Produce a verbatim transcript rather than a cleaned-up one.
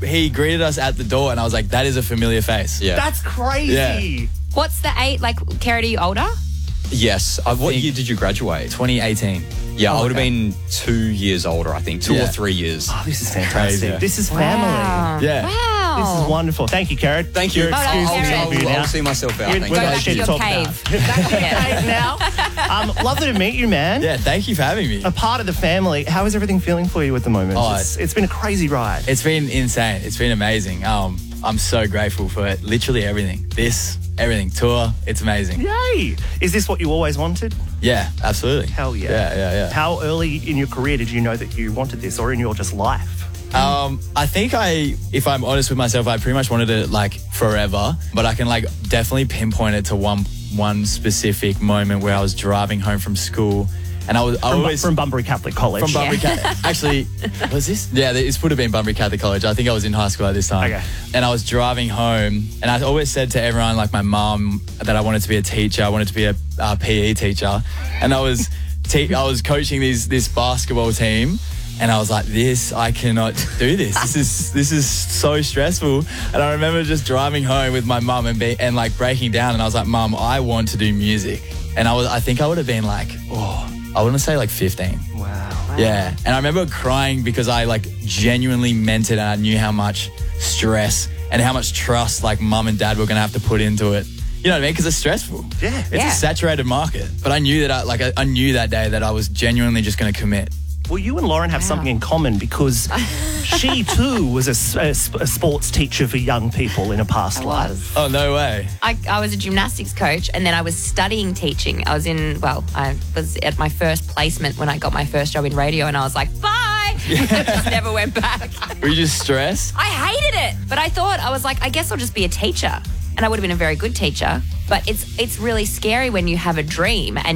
he greeted us at the door, and I was like, that is a familiar face. Yeah. That's crazy. Yeah. What's the eight? Like, Kerrod, are you older? Yes. Uh, what think- year did you graduate? twenty eighteen. Yeah, Oh, I would have okay. been two years older, I think. Two Yeah. or three years. Oh, this is fantastic. Crazy. This is family. Wow. Yeah. Wow. This is wonderful. Thank you, Kerrod. Thank you. You're Oh, no, excused I'll- to I'll- interview I'll, now. I'll see myself out. You're- Thank we're you. Go gonna back shit to your talk cave. about. Cave now. Um, lovely to meet you, man. Yeah, thank you for having me. A part of the family. How is everything feeling for you at the moment? Oh, it's, it's been a crazy ride. It's been insane. It's been amazing. Um, I'm so grateful for it. Literally everything. This, everything. Tour. It's amazing. Yay! Is this what you always wanted? Yeah, absolutely. Hell yeah. Yeah, yeah, yeah. How early in your career did you know that you wanted this, or in your just life? Um, I think I, if I'm honest with myself, I pretty much wanted it like forever, but I can like definitely pinpoint it to one one specific moment where I was driving home from school, and I was I From, always from Bunbury Catholic College. from Bunbury Yeah. Catholic. Actually, was this? Yeah, this would have been Bunbury Catholic College. I think I was in high school at this time. Okay. And I was driving home, and I always said to everyone, like my mum, that I wanted to be a teacher. I wanted to be a uh, P E teacher, and I was te- I was coaching these this basketball team. And I was like, this, I cannot do this. This is this is so stressful. And I remember just driving home with my mum and be, and like breaking down. And I was like, Mum, I want to do music. And I was, I think I would have been like, oh, I want to say like fifteen. Wow. Yeah. And I remember crying because I like genuinely meant it, and I knew how much stress and how much trust like mum and dad were going to have to put into it. You know what I mean? Because it's stressful. Yeah. It's Yeah. a saturated market. But I knew that I like I, I knew that day that I was genuinely just going to commit. Well, you and Lauren have something in common because she too was a, s- a s- a sports teacher for young people in a past I life. was. Oh, no way. I, I was a gymnastics coach, and then I was studying teaching. I was in, well, I was at my first placement when I got my first job in radio, and I was like, bye! I just never went back. Were you just stressed? I hated it, but I thought, I was like, I guess I'll just be a teacher. And I would have been a very good teacher. But it's it's really scary when you have a dream and